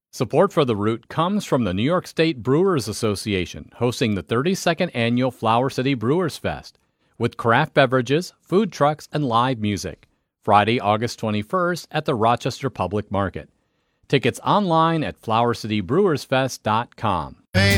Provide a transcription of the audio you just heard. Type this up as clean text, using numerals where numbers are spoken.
Support for The Root comes from the New York State Brewers Association, hosting the 32nd Annual Flower City Brewers Fest, with craft beverages, food trucks, and live music. Friday, August 21st at the Rochester Public Market. Tickets online at flowercitybrewersfest.com. Hey,